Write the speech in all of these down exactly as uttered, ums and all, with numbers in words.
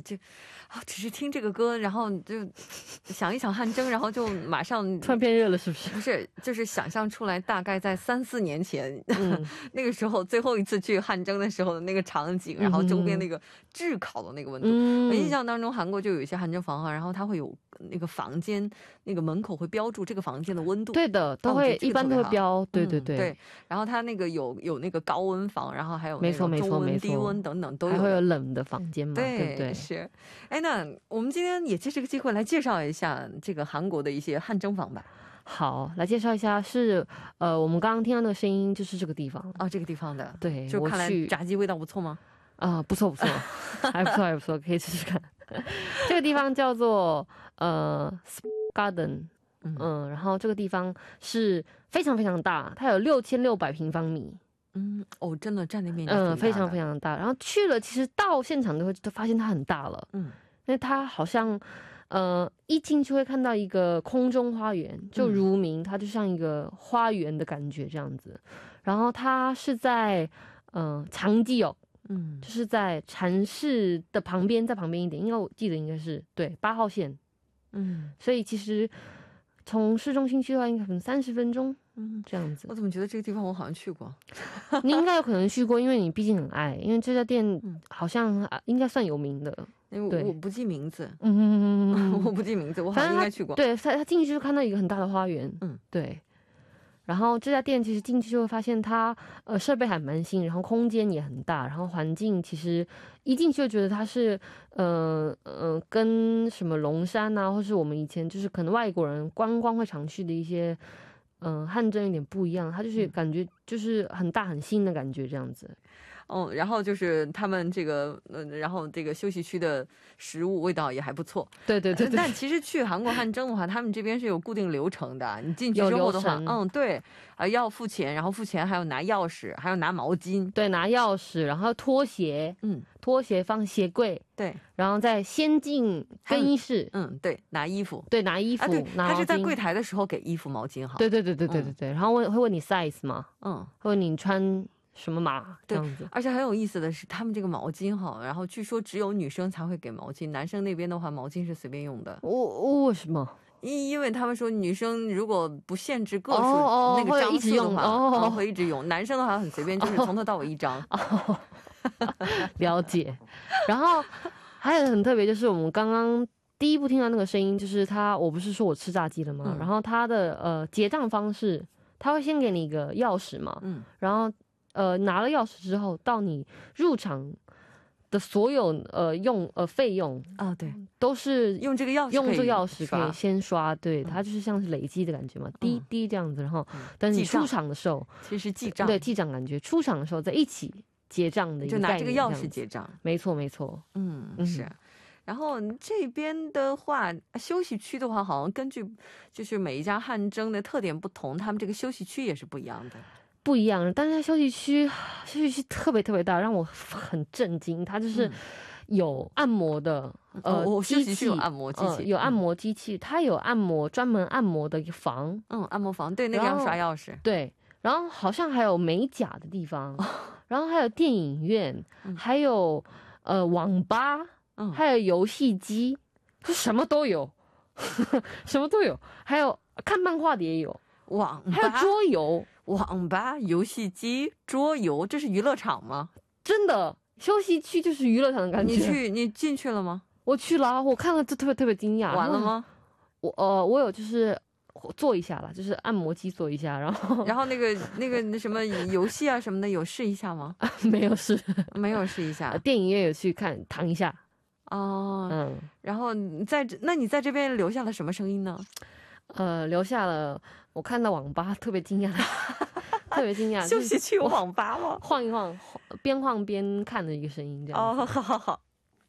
这啊，只是听这个歌，然后就想一想汉蒸，然后就马上突然变热了，是不是？ 不是，就是想象出来，大概在三四年前，嗯、那个时候最后一次去汉蒸的时候的那个场景，然后周边那个炙烤的那个温度。嗯、我印象当中，韩国就有一些汗蒸房哈，然后它会有那个房间，那个门口会标注这个房间的温度。 对的，都会、哦、一般都会标，对对对、嗯、 对。然后它那个有有那个高温房，然后还有那种中温、低温等等都有， 还会有冷的房间嘛， 对对不对？ 是。哎，那我们今天也借这个机会来介绍一下这个韩国的一些汗蒸房吧。 好，来介绍一下是呃，我们刚刚听到那个声音就是这个地方哦，这个地方的， 对， 就看来炸鸡味道不错吗？ 啊、呃，不错不错，还不错还不错，可以试试看。这个地方叫做呃 Garden， 嗯, 嗯，然后这个地方是非常非常大，它有六千六百平方米。 嗯，哦，真的占地面积嗯、呃，非常非常大。然后去了，其实到现场就会就发现它很大了，嗯，因为它好像。呃，一进去会看到一个空中花园，就如名，它就像一个花园的感觉这样子。然后它是在呃长基哦，嗯，就是在禅市的旁边，在旁边一点，因为我记得应该是对八号线，嗯，所以其实从市中心去的话，应该可能三十分钟，嗯，这样子。 我怎么觉得这个地方我好像去过？ 你应该有可能去过，因为你毕竟很爱，因为这家店好像应该算有名的。 因为我不记名字， 嗯嗯嗯嗯， 我不记名字，我好像应该去过。 对，他他进去就看到一个很大的花园，嗯，对。然后这家店其实进去就会发现它呃设备还蛮新，然后空间也很大，然后环境其实一进去就觉得它是呃呃跟什么龙山啊，或是我们以前就是可能外国人观光会常去的一些嗯、呃、汗蒸有点不一样，它就是感觉就是很大很新的感觉这样子。 哦，然后就是他们这个，嗯、呃，然后这个休息区的食物味道也还不错。 对对 对, 对、呃。 但其实去韩国汗蒸的话，他们这边是有固定流程的。你进去之后的话，嗯，对，啊、呃，要付钱，然后付钱还要拿钥匙，还要拿毛巾。 对，拿钥匙，然后拖鞋，嗯，拖鞋放鞋柜， 对， 然后再先进更衣室， 嗯，对，拿衣服， 对，拿衣服，啊、对， 拿他是在柜台的时候给衣服毛巾哈。 对对对对对对对，嗯、然后问会问你 size 吗？嗯，会问你穿。什么码这样子？ 而且很有意思的是，他们这个毛巾哈，然后据说只有女生才会给毛巾，男生那边的话，毛巾是随便用的。 我为什么？ 因因为他们说女生如果不限制个数、哦、那个张数的话，哦哦、会一直用。男生的话很随便，就是从头到尾一张。 哦、了解。然后还有很特别，就是我们刚刚第一步听到那个声音，就是他，我不是说我吃炸鸡了吗？嗯、然后他的呃结账方式，他会先给你一个钥匙嘛，嗯，然后。呃，拿了钥匙之后，到你入场的所有呃用呃费用啊，对， 都是用这个钥匙， 用这个钥匙可以先刷，对，它就是像是累积的感觉嘛，滴滴这样子，然后等你出场的时候， 其实记账， 对，记账感觉，出场的时候再一起结账的一个概念， 就拿这个钥匙结账， 没错没错， 嗯是。然后这边的话，休息区的话，好像根据就是每一家汗蒸的特点不同，他们这个休息区也是不一样的。 不一样，但是它休息区休息区特别特别大，让我很震惊。它就是有按摩的， 嗯、呃，哦、休息区有按摩机器、呃， 有按摩机器，它有按摩专门按摩的一个房， 嗯，按摩房，对，那个要刷钥匙， 对，然后好像还有美甲的地方，哦、然后还有电影院，嗯、还有呃网吧，嗯、还有游戏机，就什么都有，什么都有，还有看漫画的也有， 网吧还有桌游。 网吧、游戏机、桌游，这是娱乐场吗？ 真的，休息区就是娱乐场的感觉。 你去，你进去了吗？ 我去了，我看了就特别特别惊讶。 完了吗？ 我呃，我有就是做一下了，就是按摩机做一下，然后然后那个那个那什么游戏啊什么的，有试一下吗？ 没有试， 没有试一下。 电影院有去看，躺一下。 哦，嗯，然后在那你在这边留下了什么声音呢？ 呃，留下了，我看到网吧特别惊讶，特别惊讶。 休息区有网吧吗？ 晃一晃，边晃边看的一个声音，这样。 哦，好好好。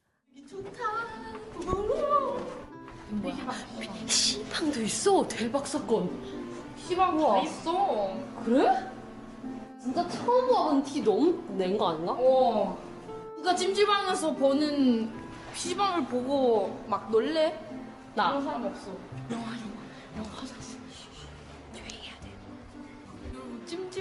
시방도 있어. 대박 사건. 시방 다 있어. 그래? 진짜 처음 와본 티 너무 낸 거 아닌가? 어. 그러니까 찜질방에서 보는 시방을 보고 막 놀래? 나. 그런 사람 없어. 영화 영화 영화 화장실. 조용히 해야 돼. 찜질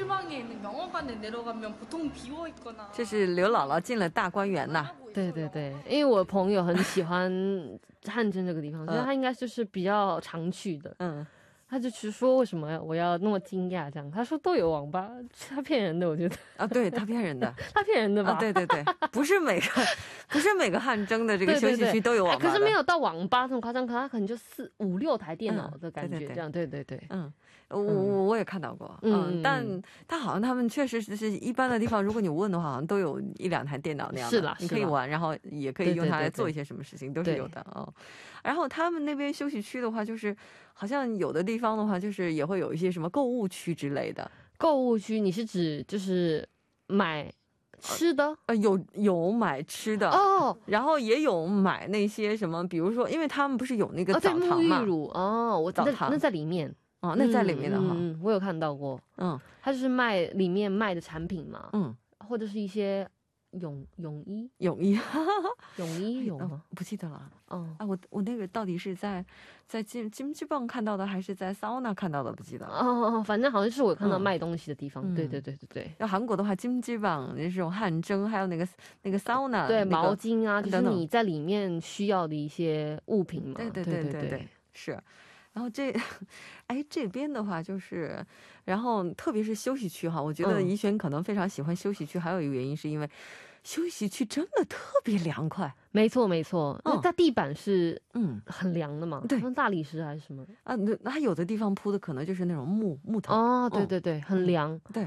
찜질방에 있는 명화관에 내려가면 보통 비어 있거나. 这是刘姥姥进了大观园呐。 对对对，因为我朋友很喜欢汉蒸这个地方，所以他应该就是比较常去的。嗯。他就去说为什么我要那么惊讶这样，他说都有网吧，他骗人的，我觉得啊，对他骗人的， 他骗人的吧？ 啊、对对对，不是每个不是每个汗蒸的这个休息区都有网吧的， 可是没有到网吧这么夸张，可他可能就四五六台电脑的感觉，这样，对对对， 嗯。我我我也看到过，嗯，但他好像他们确实是一般的地方，如果你问的话，好像都有一两台电脑那样的， 是啦， 你可以玩，然后也可以用它来做一些什么事情，都是有的哦。然后他们那边休息区的话，就是好像有的地方的话，就是也会有一些什么购物区之类的。 购物区，你是指就是买吃的？ 呃，有有买吃的哦，然后也有买那些什么，比如说，因为他们不是有那个澡堂嘛， 沐浴乳哦，我澡堂那在里面。 哦，那在里面的哈， 嗯嗯，我有看到过，嗯，它就是卖里面卖的产品嘛，嗯，或者是一些泳泳衣， 泳衣， 泳衣有吗？ 不记得了，嗯，啊，我我那个到底是在在金金鸡棒看到的，还是在桑拿看到的？不记得了， 哦，反正好像是我看到卖东西的地方，对对对对对。 要韩国的话，金鸡棒那种汗蒸，还有那个那个桑拿， 对，毛巾啊，就是你在里面需要的一些物品嘛， 对对对对对，是。然后这，哎，这边的话就是，然后特别是休息区哈，我觉得怡璇可能非常喜欢休息区，还有一个原因是因为休息区真的特别凉快。 没错没错，那它地板是嗯很凉的嘛， 对， 大理石还是什么啊？那它有的地方铺的可能就是那种木木头。 哦，对对对，很凉。 对。